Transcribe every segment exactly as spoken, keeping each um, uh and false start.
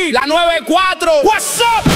Aquí, la noventa y cuatro. What's up?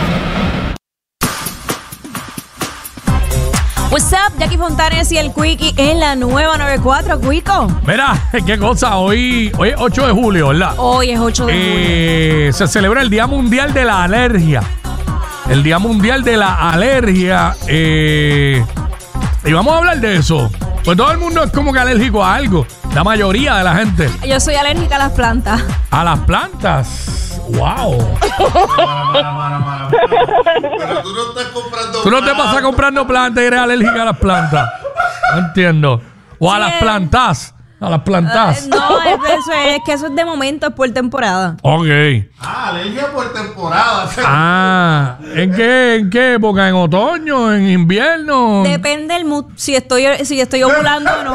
What's up, Jackie Fontanes y el Quickie en la nueva noventa y cuatro, Quico. Mira, qué cosa, hoy, hoy es ocho de julio, ¿verdad? Hoy es ocho de eh, julio. Se celebra el Día Mundial de la Alergia. El Día Mundial de la Alergia. Eh, y vamos a hablar de eso. Pues todo el mundo es como que alérgico a algo. La mayoría de la gente. Yo soy alérgica a las plantas. ¿A las plantas? ¡Wow! Para, para, para, para. Pero tú no estás comprando Tú no te plantas. pasas comprando plantas y eres alérgica a las plantas. No entiendo. O a Sí, las eh. plantas. A las plantas. Uh, no, es, eso es, es que eso es de momento, es por temporada. Ok. Ah, alergia por temporada. Ah, ¿en qué, en qué época? ¿En otoño? ¿En invierno? Depende del mood, si estoy, si estoy ovulando o no.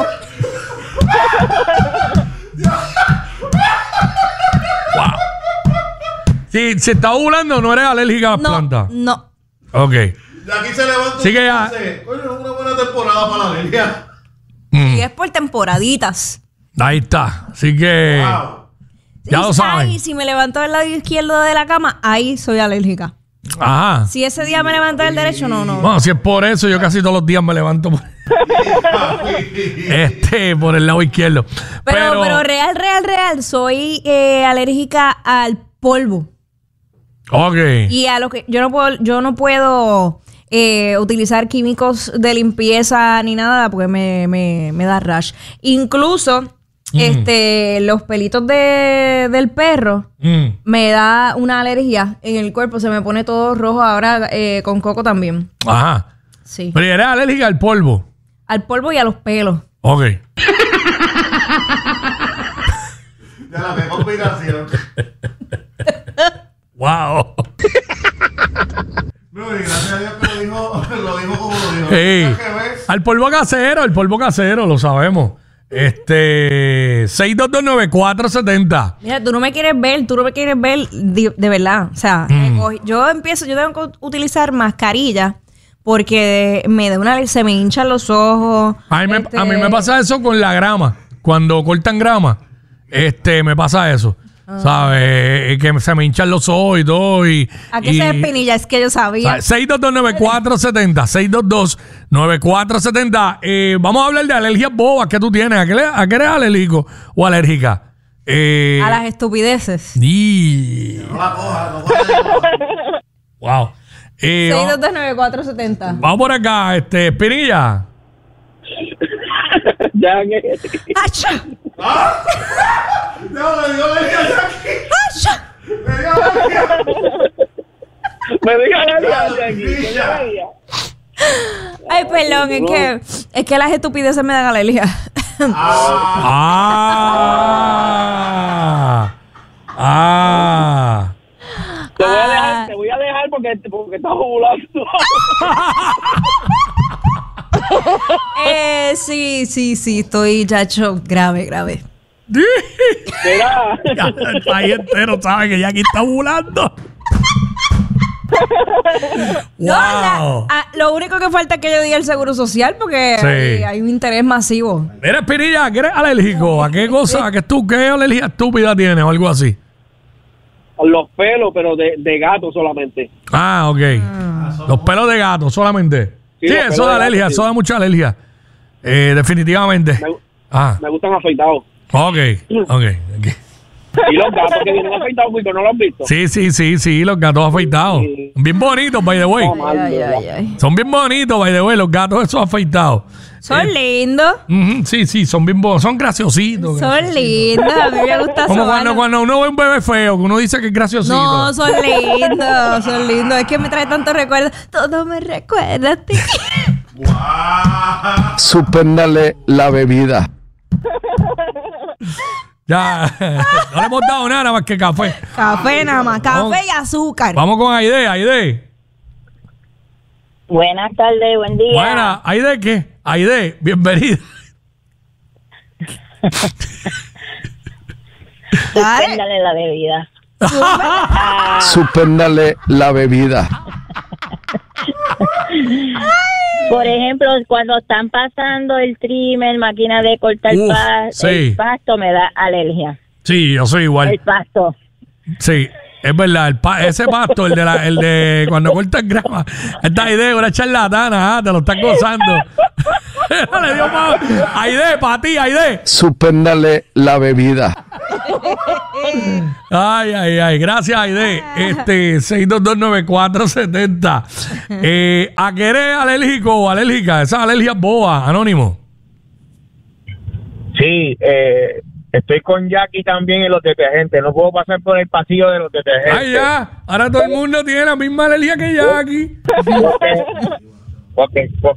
Wow. Si, si estás ovulando, no eres alérgica a las No, plantas. no. Ok. De aquí se levanta Sí que y ya- dice, coño, es una buena temporada para la alergia. Mm, Y es por temporaditas. ahí está. Así que Wow. ya Y lo ahí, saben. si me levanto del lado izquierdo de la cama, ahí soy alérgica. Ajá. Si ese día me levanto del derecho, no, no. Bueno, si es por eso, yo casi todos los días me levanto por, este, por el lado izquierdo. Pero, pero, real, real, real, soy eh, alérgica al polvo. Ok. Y a lo que yo no puedo, yo no puedo eh, utilizar químicos de limpieza ni nada porque me, me, me da rash. Incluso Mm. este los pelitos de, del perro Mm. me da una alergia en el cuerpo, se me pone todo rojo ahora eh, con coco también. Ajá. Sí. Pero eres alérgica al polvo. Al polvo y a los pelos. Ok. Ya la qué combinación. Wow. No, y gracias a Dios que lo dijo, lo dijo como lo dijo. Ey, ¿Sabes qué ves? al polvo casero, el polvo casero, lo sabemos. Este, seis dos dos nueve cuatro siete cero. Mira, tú no me quieres ver, tú no me quieres ver de, de verdad. O sea, Mm. cogí- yo empiezo, yo tengo que utilizar mascarilla porque me da una, se me hinchan los ojos. A mí, me, este, a mí me pasa eso con la grama. Cuando cortan grama, este, me pasa eso. ¿Sabes? Eh, Que se me hinchan los ojos y todo. Y, ¿A qué y- se espinilla? Es que yo sabía. seis dos dos nueve cuatro siete cero. seis dos dos nueve cuatro siete cero. Eh, vamos a hablar de alergias bobas que tú tienes. ¿A qué, le- a qué eres alérgico o alérgica? Eh, A las estupideces. y- No la coja, no coja. Wow. Eh, seis vamos- dos dos nueve cuatro siete cero. Vamos por acá, este, Espinilla. Ya que ¡Acha! ¡Ah! No, le dio alergia aquí. ¡Acha! Le dio alergia. me diga la Ya, vida aquí. me diga la vida. Ay, perdón, es que, es que las estupideces me dan alergia. Ah. Ah. Te voy a Ah. dejar, te voy a dejar porque, porque estás ovulando. eh, sí, sí, sí, estoy, chacho, grave, grave. Mira, Ya, el país entero sabe que ya aquí está volando. No, la- Wow. ah, lo único que falta es que yo diga el seguro social porque Sí. hay, hay un interés masivo. Mira, Espinilla, ¿que eres alérgico? ¿A qué cosa? ¿A qué, tú, qué alergia estúpida tienes o algo así? los pelos, pero de, de gato solamente. Ah, ok. Los pelos de gato solamente. Sí, Sí, los pelos eso da de gato, alergia, sí. eso da mucha alergia. Eh, definitivamente. Me, Ah, me gustan afeitados. ok, ok. ok. Y los gatos que vienen afeitados, Cuico, ¿no lo has visto? Sí, sí, sí, sí, los gatos afeitados. Sí. Bien bonitos, by the way. No, mal, Ay, ¿verdad? ay, ay. Son bien bonitos, by the way, los gatos esos afeitados. Son lindos. Ujú, sí, sí, son bien bonitos, son graciositos. Son lindos. A mí me gusta Como sobarlos. cuando, cuando uno ve un bebé feo, que uno dice que es graciosito. No, son lindos, son lindos. Es que me trae tantos recuerdos. Todo me recuerda a ti. ¡Guau! Suspéndale la bebida. Ya, no le hemos dado nada más que café. Café nada más, Vamos. café y azúcar. Vamos con Aide, Aide. Buenas tardes, buen día. Buena, Aide, ¿qué? Aide, bienvenida. Dale. Suspéndale la bebida. Suspéndale la bebida. Por ejemplo, cuando están pasando el trimmer, máquina de cortar Uf, pa- sí. el pasto, me da alergia. Sí, yo soy igual. El pasto. Sí. Es verdad, el pa- ese pasto, el de la, el de cuando cortan grama, esta idea, una charlatana, ah, te lo están gozando. Le dio más. Aide, para ti, Aide. Suspéndale la bebida. Ay, ay, ay. Gracias, Aide. Este, seis dos dos nueve cuatro siete cero. Eh, ¿A qué eres alérgico o alérgica? Esas alergias bobas, Anónimo. Sí, eh, estoy con Jackie también en los detergentes. No puedo pasar por el pasillo de los detergentes. Ay, ya. Ahora todo el mundo tiene la misma alergia que Jackie. Porque, porque,